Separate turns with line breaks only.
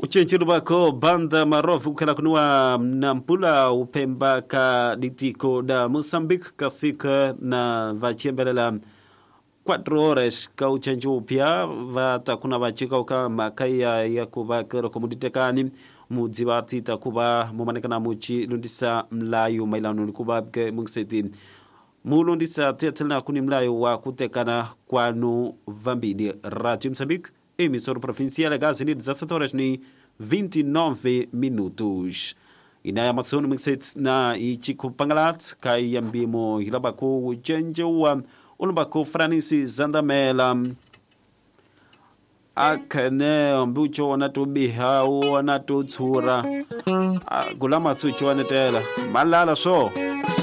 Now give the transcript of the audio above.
Uchenchiru bako banda marofu kala kunua nampula upemba ka ditiko da Mozambique kasika na vachembelela 4 horas ka uchenchu pia vata kuna vachika uka makaya ya kuba kero komuditekani mudzibati takuba mumanekana muchi lundisa mlayu mailanu kuba ke mungseti mulundisa tetelna kuni mlayu wa kutekana kwanu vambidi Radio Mozambique emissora provincial gazini 17 horas ni 29 minutos. Inaya matsoni mixet na ichikupangalat kai yambimo hilabako ujenjewa ulubako Francis Zandamela akane mbucho wanatubiha wanatutsura gulama sucho wanetela malala so